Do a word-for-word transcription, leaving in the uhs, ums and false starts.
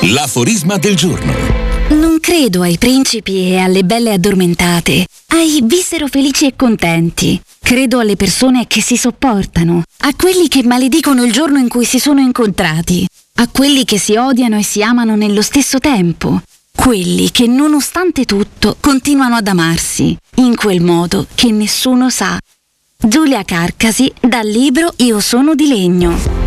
L'aforisma del giorno. Non credo ai principi e alle belle addormentate, ai vissero felici e contenti. Credo alle persone che si sopportano, a quelli che maledicono il giorno in cui si sono incontrati, a quelli che si odiano e si amano nello stesso tempo, quelli che nonostante tutto continuano ad amarsi, in quel modo che nessuno sa. Giulia Carcasi, dal libro Io sono di legno.